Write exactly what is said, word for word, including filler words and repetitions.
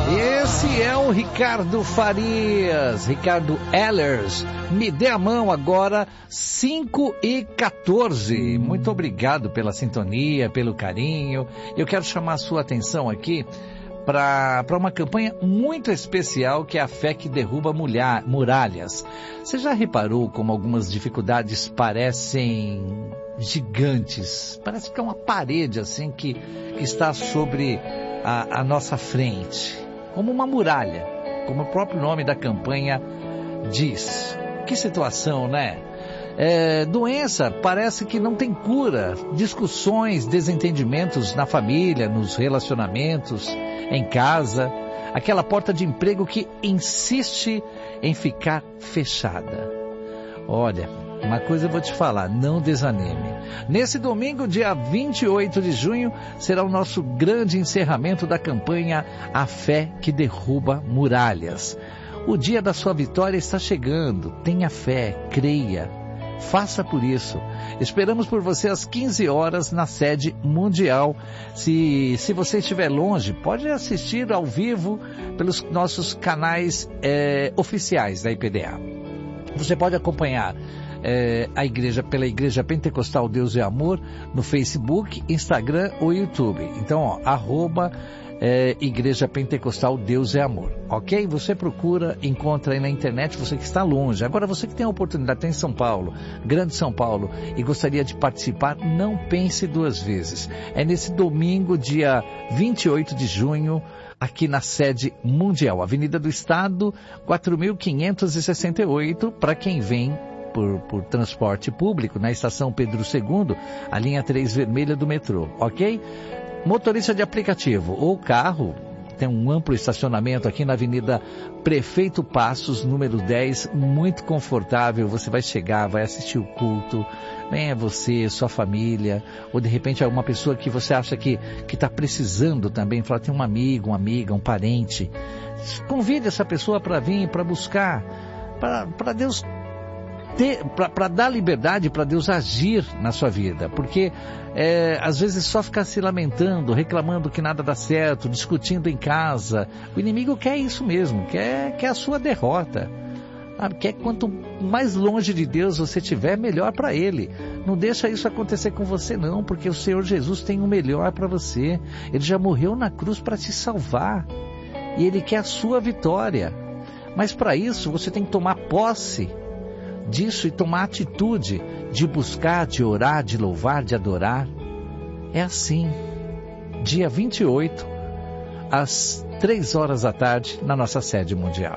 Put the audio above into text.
Esse é o Ricardo Farias, Ricardo Ehlers. Me dê a mão agora, cinco e quatorze. Muito obrigado pela sintonia, pelo carinho. Eu quero chamar a sua atenção aqui para uma campanha muito especial, que é a Fé que Derruba mulher, Muralhas. Você já reparou como algumas dificuldades parecem gigantes? Parece que é uma parede assim que, que está sobre a, a nossa frente, como uma muralha, como o próprio nome da campanha diz. Que situação, né? É, doença parece que não tem cura, discussões, desentendimentos na família, nos relacionamentos, em casa, aquela porta de emprego que insiste em ficar fechada. Olha, uma coisa eu vou te falar, não desanime. Nesse domingo, dia vinte e oito de junho, será o nosso grande encerramento da campanha A Fé que Derruba Muralhas. O dia da sua vitória está chegando, tenha fé, creia. Faça por isso. Esperamos por você às quinze horas na sede mundial. Se, se você estiver longe, pode assistir ao vivo pelos nossos canais é, oficiais da I P D A. Você pode acompanhar é, a igreja pela Igreja Pentecostal Deus é Amor no Facebook, Instagram ou YouTube. Então, ó, arroba É, Igreja Pentecostal Deus é Amor, ok? Você procura, encontra aí na internet, você que está longe. Agora, você que tem a oportunidade, está em São Paulo, Grande São Paulo, e gostaria de participar, não pense duas vezes. É nesse domingo, dia vinte e oito de junho, aqui na sede mundial, Avenida do Estado, quatro mil quinhentos e sessenta e oito, para quem vem Por, por transporte público, na estação Pedro segundo, a linha três vermelha do metrô, ok? Motorista de aplicativo ou carro, tem um amplo estacionamento aqui na Avenida Prefeito Passos, número dez, muito confortável. Você vai chegar, vai assistir o culto, venha você, sua família, ou de repente alguma pessoa que você acha que que está precisando também, fala, tem um amigo, uma amiga, um parente. Convide essa pessoa para vir, para buscar, para Deus para dar liberdade para Deus agir na sua vida, porque é, às vezes só ficar se lamentando, reclamando que nada dá certo, discutindo em casa, o inimigo quer isso mesmo, quer, quer a sua derrota, sabe? Quer quanto mais longe de Deus você estiver, melhor para Ele. Não deixa isso acontecer com você não, porque o Senhor Jesus tem o melhor para você. Ele já morreu na cruz para te salvar e Ele quer a sua vitória, mas para isso você tem que tomar posse disso e tomar atitude de buscar, de orar, de louvar, de adorar. É assim, dia vinte e oito, às três horas da tarde, na nossa sede mundial.